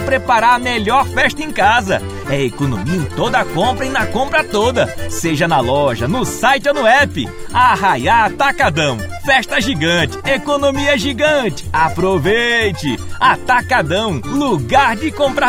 preparar a melhor festa em casa. É economia em toda a compra e na compra toda. Seja na loja, no site ou no app. Arraiá Atacadão. Festa gigante, economia gigante. Aproveite! Atacadão, lugar de comprar